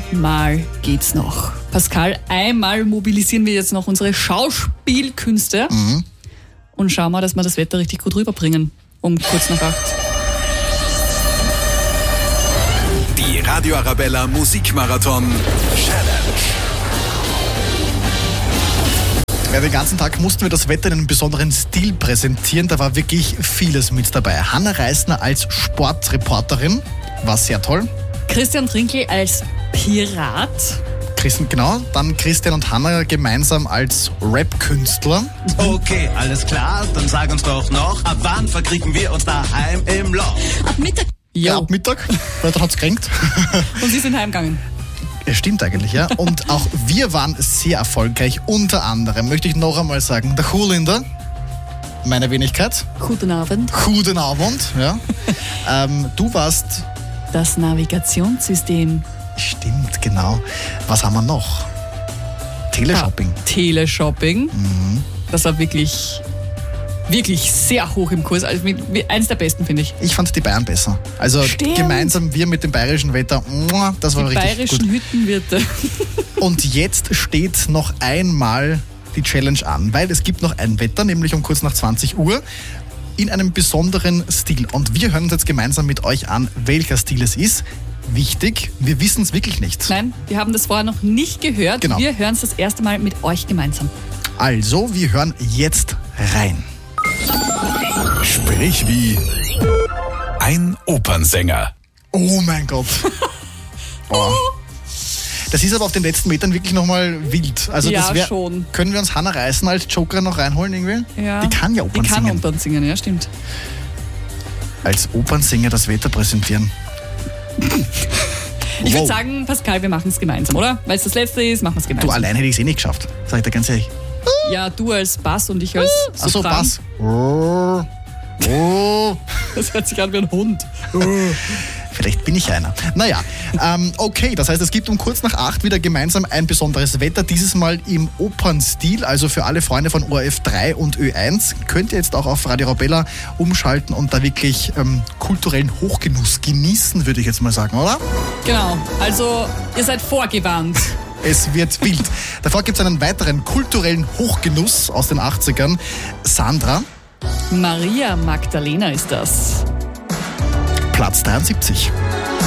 einmal geht's noch. Pascal, einmal mobilisieren wir jetzt noch unsere Schauspielkünste und schauen mal, dass wir das Wetter richtig gut rüberbringen. Um kurz nach 8. Die Radio Arabella Musikmarathon Challenge. Ja, den ganzen Tag mussten wir das Wetter in einem besonderen Stil präsentieren. Da war wirklich vieles mit dabei. Hanna Reisner als Sportreporterin war sehr toll. Christian Trinkel als Pirat. Dann Christian und Hanna gemeinsam als Rap-Künstler. Okay, alles klar, dann sag uns doch noch, ab wann verkriegen wir uns daheim im Loch? Ab Mittag. Ja, ab Mittag, weil dann hat's gekränkt. Und sie sind heimgegangen. Ja, stimmt eigentlich, ja. Und auch wir waren sehr erfolgreich. Unter anderem möchte ich noch einmal sagen, der Chulinder, meine Wenigkeit. Guten Abend. Guten Abend, ja. Du warst... Das Navigationssystem. Stimmt, genau. Was haben wir noch? Teleshopping. Teleshopping. Das war wirklich sehr hoch im Kurs. Also eins der besten, finde ich. Ich fand die Bayern besser. Also gemeinsam wir mit dem bayerischen Wetter, das war richtig gut. Die bayerischen Hüttenwirte. Und jetzt steht noch einmal die Challenge an, weil es gibt noch ein Wetter, nämlich um kurz nach 20 Uhr, in einem besonderen Stil. Und wir hören uns jetzt gemeinsam mit euch an, welcher Stil es ist. Wichtig, wir wissen es wirklich nicht. Nein, wir haben das vorher noch nicht gehört. Genau. Wir hören es das erste Mal mit euch gemeinsam. Also, wir hören jetzt rein. Sprich wie ein Opernsänger. Oh mein Gott. Oh. Das ist aber auf den letzten Metern wirklich nochmal wild. Also Ja, das wär, schon. Können wir uns Hanna Reisner als Joker noch reinholen irgendwie? Ja. Die kann ja Opern Die kann singen. Opern singen, ja, stimmt. Als Opernsänger das Wetter präsentieren. Ich würde sagen, Pascal, wir machen es gemeinsam, oder? Weil es das letzte ist, machen wir es Du, gemeinsam. allein hätte ich es eh nicht geschafft. Sag ich dir ganz ehrlich. Ja, du als Bass und ich als Achso, Sopran. Bass. Oh. Das hört sich an wie ein Hund. Vielleicht bin ich einer. Naja, okay, das heißt, es gibt um kurz nach 8 wieder gemeinsam ein besonderes Wetter, dieses Mal im Opernstil, also für alle Freunde von ORF 3 und Ö1. Könnt ihr jetzt auch auf Radio Arabella umschalten und da wirklich kulturellen Hochgenuss genießen, würde ich jetzt mal sagen, oder? Genau, also ihr seid vorgewarnt. Es wird wild. Davor gibt es einen weiteren kulturellen Hochgenuss aus den 80ern. Sandra, Maria Magdalena ist das. Platz 73.